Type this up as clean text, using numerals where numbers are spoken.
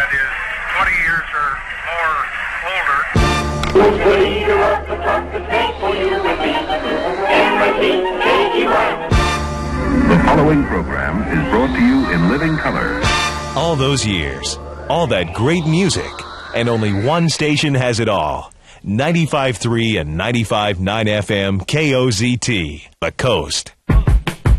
that is 20 years or more older. Who's the leader of the trumpet gang for you and me? M-I-C-K-E-Y. The following program is brought to you in living color. All those years, all that great music, and only one station has it all. 95.3 and 95.9 FM KOZT, The Coast.